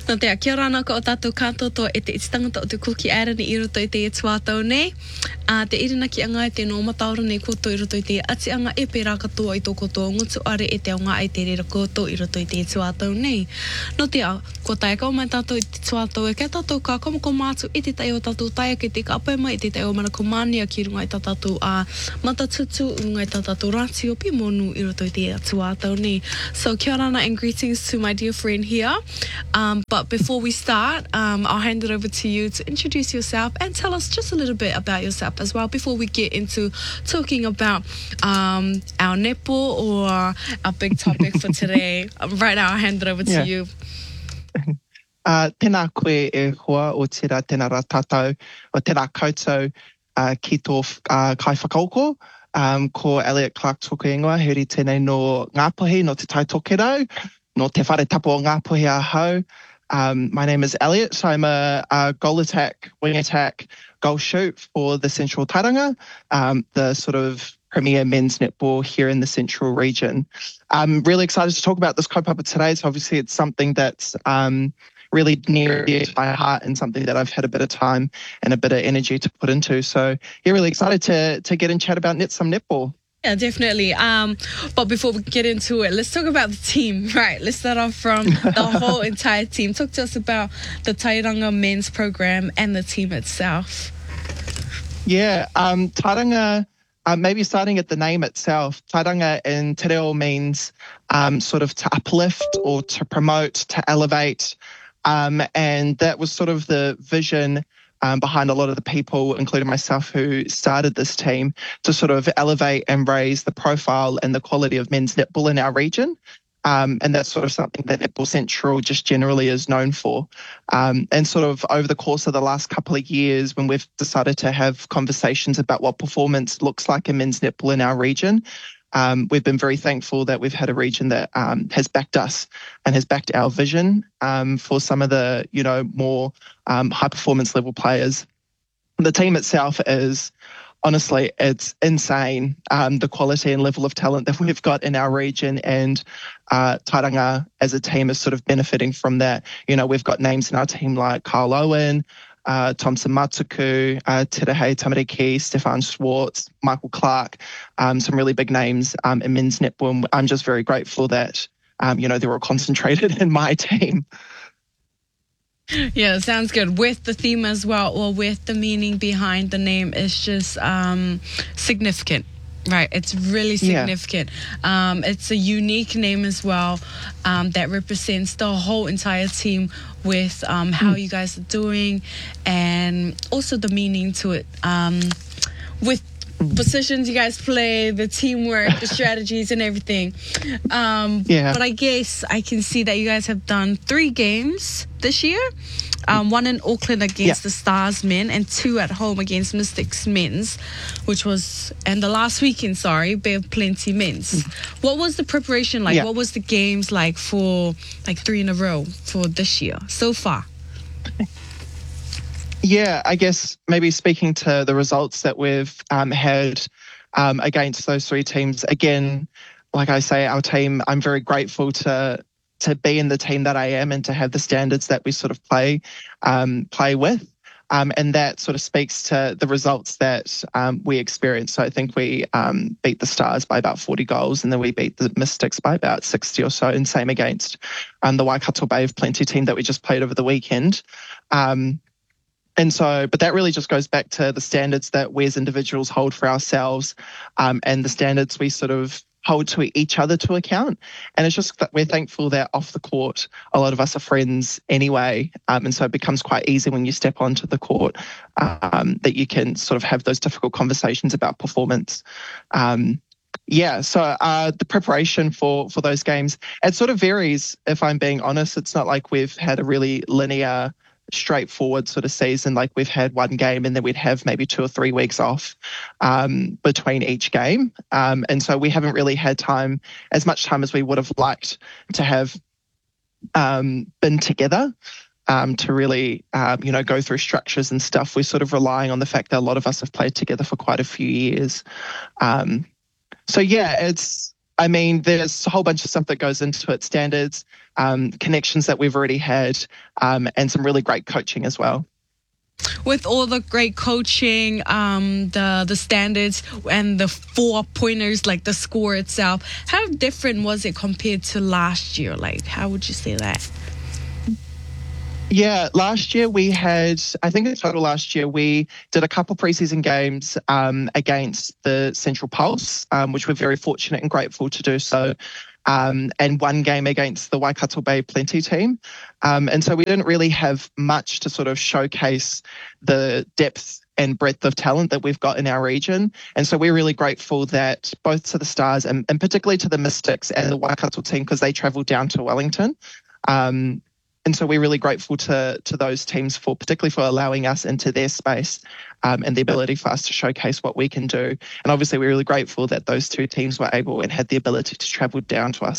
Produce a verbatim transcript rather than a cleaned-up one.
No te a kia rana ko o tātou kātoto e te iti tangata o te kuki ārani I roto I te e tuātau nei. Uh, te irina ki anga e te no mataura nei koto I roto I te ati anga e pērā katoa I tō koto ngutu are e te aunga e te rera koto I roto I te e tuātau nei. No te a, ko taia kau mai tātou I te tuātau e kia tātou ka komako mātu I te tai o tātou taia ke te kapaima I te tai o mana komania ki runga I tā tātou a uh, matatutu runga I tā tātou rāti o pi monu I roto I te e tuātau nei. So kia rana and greetings to my dear friend here. Um, but before we start, um, I'll hand it over to you to introduce yourself and tell us just a little bit about yourself as well before we get into talking about um, our netball or our big topic for today. Right now, I'll hand it over to yeah. you. Uh, tēnā koe e hoa o tira tēnā rā tātou o tēnā koutou uh, ki tō uh, kai whakaoko. Um, ko Elliot Clark tōku ingoa, huri tēnei no Ngāpuhi, no te tai tokerau, no te whare tapo o Ngāpuhi a hau. Um, my name is Elliot. I'm a, a goal attack, wing attack, goal shoot for the Central Tauranga, um, the sort of premier men's netball here in the Central region. I'm really excited to talk about this kaupapa today. So obviously it's something that's um, really near to my heart and something that I've had a bit of time and a bit of energy to put into. So yeah, really excited to to get and chat about net some netball. Yeah, definitely. Um, but before we get into it, let's talk about the team. Right, let's start off from the whole entire team. Talk to us about the Tauranga men's program and the team itself. Yeah, um, Tauranga, uh, maybe starting at the name itself, Tauranga in Te Reo means um, sort of to uplift or to promote, to elevate. Um, and that was sort of the vision Um, behind a lot of the people, including myself, who started this team to sort of elevate and raise the profile and the quality of men's netball in our region. Um, and that's sort of something that Netball Central just generally is known for. Um, and sort of over the course of the last couple of years, when we've decided to have conversations about what performance looks like in men's netball in our region, Um, we've been very thankful that we've had a region that um, has backed us and has backed our vision um, for some of the, you know, more um, high performance level players. The team itself is, honestly, it's insane, um, the quality and level of talent that we've got in our region, and uh, Tauranga as a team is sort of benefiting from that. You know, we've got names in our team like Kyle Owen, Uh, Thompson Matuku, uh, Terahei Tamariki, Stefan Schwartz, Michael Clark, um, some really big names um, in men's netball. I'm just very grateful that, um, you know, they're all concentrated in my team. Yeah, sounds good. With the theme as well, or with the meaning behind the name, is just um, significant. Right, it's really significant. Yeah. Um, it's a unique name as well um, that represents the whole entire team with um, how mm. you guys are doing and also the meaning to it. Um, with positions you guys play, the teamwork, the strategies and everything. Um, yeah. But I guess I can see that you guys have done three games this year. Um, one in Auckland against yeah. the Stars men and two at home against Mystics men's, which was, and the last weekend, sorry, Bay of Plenty men's. Mm. What was the preparation like? Yeah. What was the games like for like three in a row for this year so far? Yeah, I guess maybe speaking to the results that we've um, had um, against those three teams, again, like I say, our team, I'm very grateful to to be in the team that I am and to have the standards that we sort of play um, play with. Um, and that sort of speaks to the results that um, we experienced. So I think we um, beat the Stars by about forty goals, and then we beat the Mystics by about sixty or so, and same against um, the Waikato Bay of Plenty team that we just played over the weekend. Um, and so, but that really just goes back to the standards that we as individuals hold for ourselves um, and the standards we sort of hold to each other to account. And it's just that we're thankful that off the court, a lot of us are friends anyway. Um, and so it becomes quite easy when you step onto the court um, that you can sort of have those difficult conversations about performance. Um, yeah, so uh, the preparation for, for those games, it sort of varies, if I'm being honest. It's not like we've had a really linear straightforward sort of season. Like we've had one game and then we'd have maybe two or three weeks off um, between each game. Um, and so we haven't really had time, as much time as we would have liked to have um, been together um, to really, um, you know, go through structures and stuff. We're sort of relying on the fact that a lot of us have played together for quite a few years. Um, so yeah, it's, I mean, there's a whole bunch of stuff that goes into it, standards, um, connections that we've already had, um, and some really great coaching as well. With all the great coaching, um, the the standards, and the four pointers, like the score itself, how different was it compared to last year? Like, how would you say that? Yeah, last year we had, I think in total last year, we did a couple preseason games um, against the Central Pulse, um, which we're very fortunate and grateful to do so. Um, and one game against the Waikato Bay Plenty team. Um, and so we didn't really have much to sort of showcase the depth and breadth of talent that we've got in our region. And so we're really grateful that both to the Stars and, and particularly to the Mystics and the Waikato team, because they travelled down to Wellington. Um, and so we're really grateful to to those teams for particularly for allowing us into their space um, and the ability for us to showcase what we can do. And obviously we're really grateful that those two teams were able and had the ability to travel down to us.